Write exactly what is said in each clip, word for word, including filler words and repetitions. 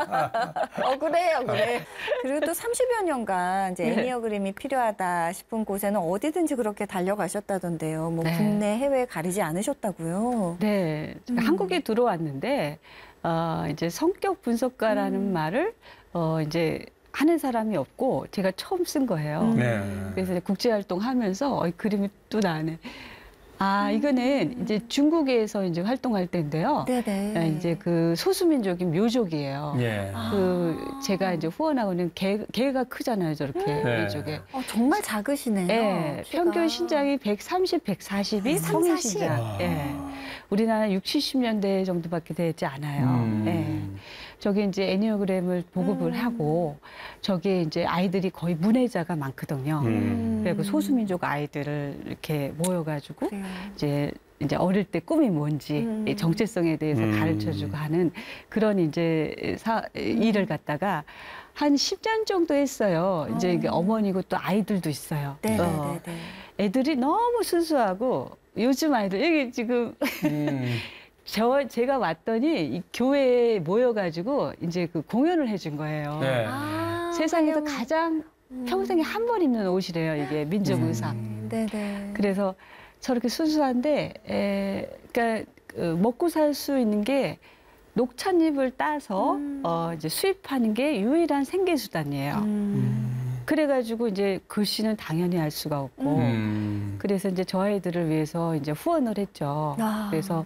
억울해요, 그래. 그리고 또 삼십여 년간 이제 네. 애니어그램이 필요하다 싶은 곳에는 어디든지 그렇게 달려가셨다던데요. 뭐 네. 국내, 해외 가리지 않으셨다고요? 네, 제가 음. 한국에 들어왔는데 어, 이제 성격 분석가라는 음. 말을 어, 이제 하는 사람이 없고 제가 처음 쓴 거예요. 음. 네. 그래서 이제 국제 활동하면서 어, 이 그림이 또 나네. 아, 음. 이거는 이제 중국에서 이제 활동할 때인데요. 네네. 아, 이제 그 소수민족인 묘족이에요. 예. 그 아. 제가 이제 후원하고는 개, 개가 크잖아요, 저렇게 네. 이쪽에. 어, 정말 작으시네요. 예, 키가. 평균 신장이 백삼십, 백사십이 삼, 성인 사십. 신장. 와. 예. 우리나라 육십, 칠십 년대 정도밖에 되지 않아요. 음. 예. 저기 이제 애니어그램을 보급을 음. 하고 저기에 이제 아이들이 거의 문해자가 많거든요. 음. 그리고 소수민족 아이들을 이렇게 모여가지고 그래요. 이제 이제 어릴 때 꿈이 뭔지 음. 이 정체성에 대해서 음. 가르쳐주고 하는 그런 이제 사, 일을 갖다가 한 십 년 정도 했어요. 이제 이게 어. 어머니고 또 아이들도 있어요. 어. 네네네. 애들이 너무 순수하고 요즘 아이들 여기 지금 음. 저 제가 왔더니 이 교회에 모여가지고 이제 그 공연을 해준 거예요. 네. 아, 세상에서 그냥- 가장 음. 평생에 한 번 입는 옷이래요. 이게 민족 음. 의상. 네네. 그래서 저렇게 순수한데, 에, 그러니까 그 먹고 살 수 있는 게 녹찻잎을 따서 음. 어, 이제 수입하는 게 유일한 생계 수단이에요. 음. 그래가지고 이제 글씨는 당연히 할 수가 없고, 음. 그래서 이제 저 아이들을 위해서 이제 후원을 했죠. 아. 그래서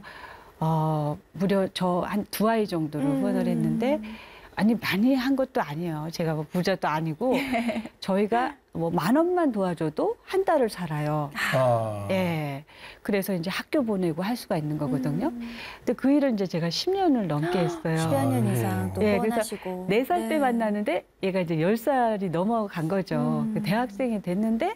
어, 무려 저 한 두 아이 정도를 음. 후원을 했는데, 아니 많이 한 것도 아니에요. 제가 뭐 부자도 아니고 저희가 뭐 만 원만 도와줘도 한 달을 살아요. 아. 예. 그래서 이제 학교 보내고 할 수가 있는 거거든요. 음. 근데 그 일을 이제 제가 십 년을 넘게 했어요. 십여 년 아, 이상 또 예, 그래서 후원하시고. 네 살 때 네. 만나는데 얘가 이제 열 살이 넘어간 거죠. 음. 그 대학생이 됐는데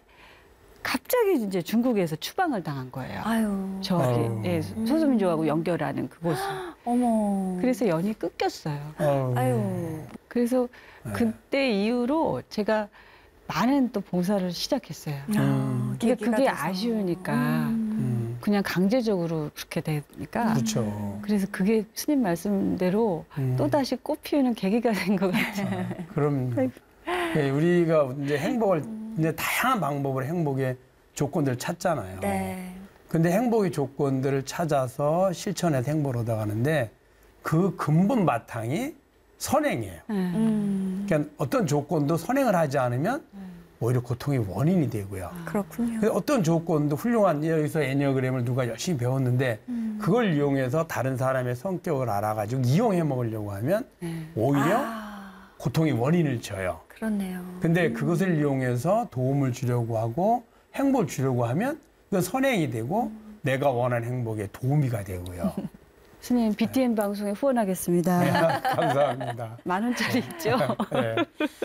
갑자기 이제 중국에서 추방을 당한 거예요. 아유. 저기 아유. 예, 소수민족하고 연결하는 그곳을. 어머. 그래서 연이 끊겼어요. 아유. 아유. 그래서 네. 그때 이후로 제가 많은 또 봉사를 시작했어요. 아, 음. 근데 계기가 그게 돼서. 아쉬우니까 음. 음. 그냥 강제적으로 그렇게 되니까 그렇죠. 그래서 그게 스님 말씀대로 음. 또다시 꽃 피우는 계기가 된 것 같아요. 아, 그럼 예, 우리가 이제 행복을 이제 다양한 방법으로 행복의 조건들을 찾잖아요. 네. 근데 행복의 조건들을 찾아서 실천해서 행복을 얻어가는데 그 근본 바탕이 선행이에요. 네. 음. 그러니까 어떤 조건도 선행을 하지 않으면 오히려 고통의 원인이 되고요. 그렇군요. 근데 어떤 조건도 훌륭한 여기서 애니어그램을 누가 열심히 배웠는데 음. 그걸 이용해서 다른 사람의 성격을 알아가지고 이용해 먹으려고 하면 네. 오히려 아, 고통의 원인을 줘요. 그렇네요. 근데 그것을 이용해서 도움을 주려고 하고 행복을 주려고 하면 그건 선행이 되고 내가 원하는 행복에 도움이가 되고요. 스님 비티엠 방송에 후원하겠습니다. 네, 감사합니다. 만 원짜리 있죠? 네.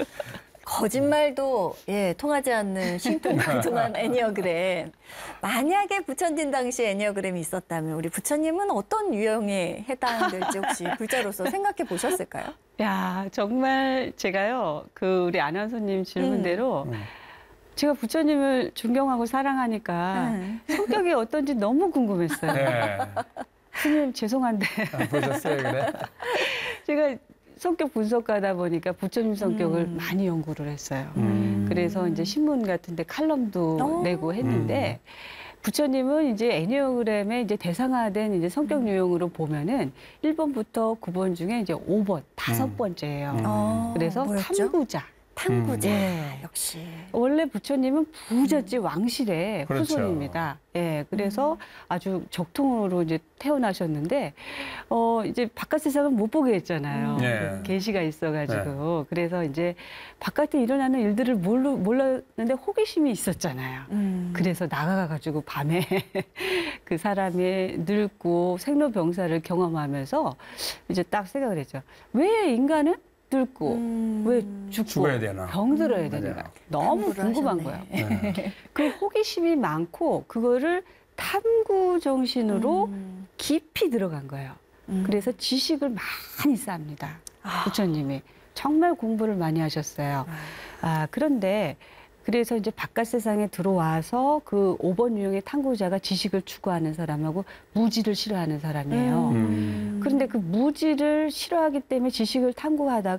거짓말도 예 통하지 않는 신통방통한 애니어그램. 만약에 부처님 당시 애니어그램이 있었다면 우리 부처님은 어떤 유형에 해당될지 혹시 불자로서 생각해 보셨을까요? 야 정말 제가요 그 우리 아나운서님 질문대로 음. 제가 부처님을 존경하고 사랑하니까 음. 성격이 어떤지 너무 궁금했어요. 네. 스님 죄송한데 아, 보셨어요, 그래? 제가 성격 분석가다 보니까 부처님 성격을 음. 많이 연구를 했어요. 음. 그래서 이제 신문 같은데 칼럼도 오. 내고 했는데 부처님은 이제 애니어그램의 이제 대상화된 이제 성격 유형으로 보면은 일 번부터 구 번 중에 이제 오 번, 다섯 음. 번째예요. 음. 어, 그래서 뭐였죠? 탐구자. 탐구자. 예. 역시. 원래 부처님은 부잣집 왕실의 그렇죠. 후손입니다. 예, 그래서 아주 적통으로 이제 태어나셨는데, 어, 이제 바깥 세상을 못 보게 했잖아요. 음. 예. 그 계시가 있어가지고. 그래서 이제 바깥에 일어나는 일들을 몰라, 몰랐는데 호기심이 있었잖아요. 음. 그래서 나가가지고 밤에 그 사람의 늙고 생로병사를 경험하면서 이제 딱 생각을 했죠. 왜 인간은 늙고 음. 왜 죽고 죽어야 되나? 병들어야 음. 되는가? 맞아요. 너무 탐구를 궁금한 하셨네. 거예요. 네. 그 호기심이 많고 그거를 탐구 정신으로 음. 깊이 들어간 거예요. 음. 그래서 지식을 많이 쌉니다. 아. 부처님이 정말 공부를 많이 하셨어요. 아, 그런데 그래서 이제 바깥 세상에 들어와서 그 오 번 유형의 탐구자가 지식을 추구하는 사람하고 무지를 싫어하는 사람이에요. 음. 그런데 그 무지를 싫어하기 때문에 지식을 탐구하다가